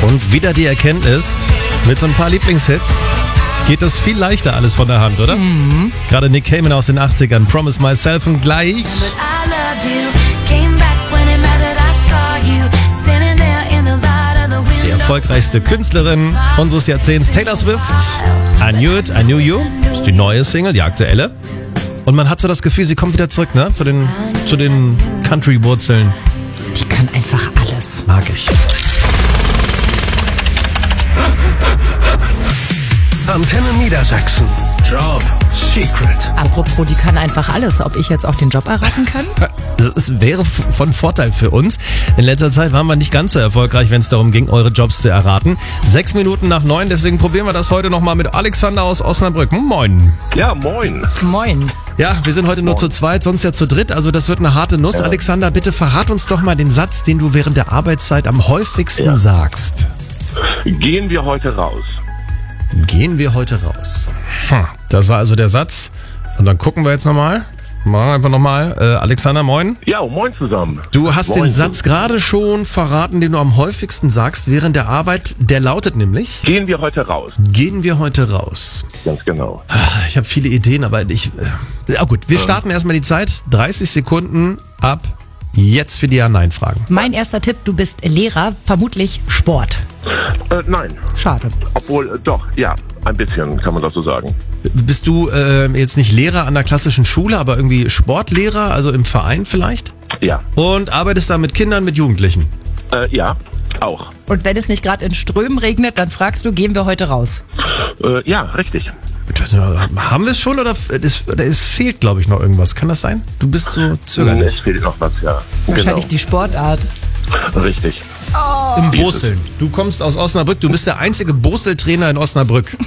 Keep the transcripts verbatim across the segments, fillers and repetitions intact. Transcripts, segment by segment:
Und wieder die Erkenntnis, mit so ein paar Lieblingshits geht das viel leichter alles von der Hand, oder? Mhm. Gerade Nick Cayman aus den achtzigern, Promise Myself, und gleich die erfolgreichste Künstlerin unseres Jahrzehnts, Taylor Swift. I Knew It, I Knew You, ist die neue Single, die aktuelle. Und man hat so das Gefühl, sie kommt wieder zurück, ne? Zu den, zu den Country-Wurzeln. Die kann einfach alles. Mag ich. Antenne Niedersachsen. Job Secret. Apropos, die kann einfach alles. Ob ich jetzt auch den Job erraten kann? Es wäre von Vorteil für uns. In letzter Zeit waren wir nicht ganz so erfolgreich, wenn es darum ging, eure Jobs zu erraten. Sechs Minuten nach neun, deswegen probieren wir das heute nochmal mit Alexander aus Osnabrück. Moin. Ja, moin. Moin. Ja, wir sind heute nur zu zweit, sonst ja zu dritt. Also das wird eine harte Nuss. Ja. Alexander, bitte verrat uns doch mal den Satz, den du während der Arbeitszeit am häufigsten ja. sagst. Gehen wir heute raus. Gehen wir heute raus. Hm, das war also der Satz. Und dann gucken wir jetzt nochmal. Machen wir einfach nochmal. Äh, Alexander, moin. Ja, moin zusammen. Du hast moin den Satz gerade schon verraten, den du am häufigsten sagst während der Arbeit. Der lautet nämlich: Gehen wir heute raus. Gehen wir heute raus. Ganz genau. Ich habe viele Ideen, aber ich... Äh, ja gut, wir starten erstmal die Zeit. dreißig Sekunden ab jetzt für die Ja-Nein-Fragen. Mein erster Tipp, du bist Lehrer, vermutlich Sport. Äh, nein. Schade. Obwohl, äh, doch, ja, ein bisschen kann man das so sagen. Bist du äh, jetzt nicht Lehrer an der klassischen Schule, aber irgendwie Sportlehrer, also im Verein vielleicht? Ja. Und arbeitest da mit Kindern, mit Jugendlichen? Äh, ja, auch. Und wenn es nicht gerade in Strömen regnet, dann fragst du, gehen wir heute raus? Äh, ja, richtig. Haben wir es schon oder es, oder es fehlt, glaube ich, noch irgendwas? Kann das sein? Du bist so zögerlich. Es fehlt noch was, ja. Wahrscheinlich genau. Die Sportart. Richtig. Oh. Im Boseln. Du kommst aus Osnabrück, du bist der einzige Boseltrainer in Osnabrück.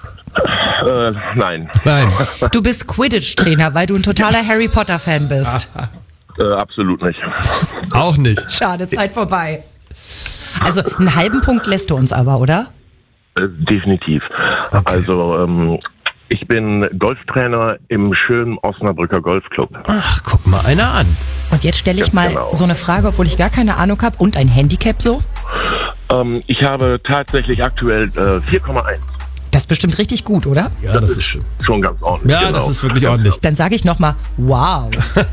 Äh, nein. Nein. Du bist Quidditch-Trainer, weil du ein totaler Harry Potter-Fan bist. Äh, absolut nicht. Auch nicht. Schade, Zeit vorbei. Also einen halben Punkt lässt du uns aber, oder? Äh, definitiv. Okay. Also, ähm, ich bin Golftrainer im schönen Osnabrücker Golfclub. Ach, guck mal einer an. Und jetzt stelle ich Ganz mal genau. so eine Frage, obwohl ich gar keine Ahnung habe. Und ein Handicap so? Ähm, ich habe tatsächlich aktuell äh, vier Komma eins. Das ist bestimmt richtig gut, oder? Ja, das ist schön. Schon ganz ordentlich. Ja, genau. das ist wirklich ordentlich. Dann sage ich nochmal, wow.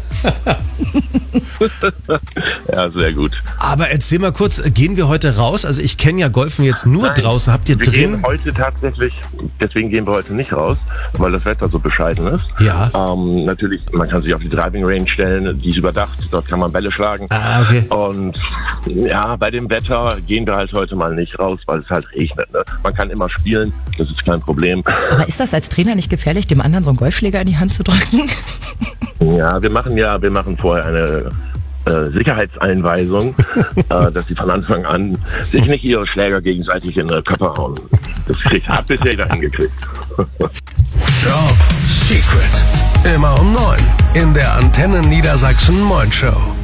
Ja, sehr gut. Aber erzähl mal kurz, gehen wir heute raus? Also ich kenne ja Golfen jetzt nur Nein, draußen. Habt ihr wir drin? gehen heute tatsächlich, deswegen gehen wir heute nicht raus, weil das Wetter so bescheiden ist. Ja. Ähm, natürlich, man kann sich auf die Driving Range stellen, die ist überdacht, dort kann man Bälle schlagen. Ah, okay. Und ja, bei dem Wetter gehen wir halt heute mal nicht raus, weil es halt regnet. Ne? Man kann immer spielen, das ist kein Problem. Aber ist das als Trainer nicht gefährlich, dem anderen so einen Golfschläger in die Hand zu drücken? Ja, wir machen ja, wir machen vorher eine äh, Sicherheitseinweisung, äh, dass sie von Anfang an sich nicht ihre Schläger gegenseitig in den Körper hauen. Das kriegt, hat bisher jeder hingekriegt. Job Secret. Immer um neun in der Antenne Niedersachsen Moin Show.